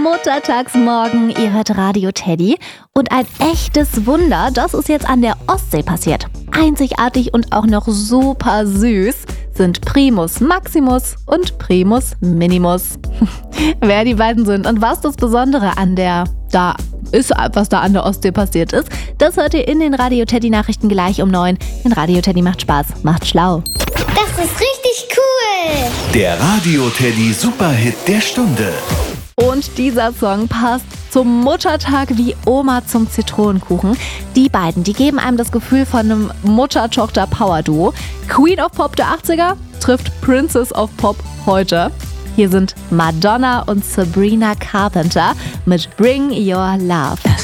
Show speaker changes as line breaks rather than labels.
Muttertagsmorgen, ihr hört Radio Teddy. Und ein echtes Wunder, das ist jetzt an der Ostsee passiert. Einzigartig und auch noch super süß sind Primus Maximus und Primus Minimus. Wer die beiden sind und was das Besondere was da an der Ostsee passiert ist, das hört ihr in den Radio Teddy Nachrichten gleich um 9. Denn Radio Teddy macht Spaß, macht schlau.
Das ist richtig cool.
Der Radio Teddy Superhit der Stunde.
Und dieser Song passt zum Muttertag wie Oma zum Zitronenkuchen. Die beiden, die geben einem das Gefühl von einem Mutter-Tochter-Power-Duo. Queen of Pop der 80er trifft Princess of Pop heute. Hier sind Madonna und Sabrina Carpenter mit Bring Your Love.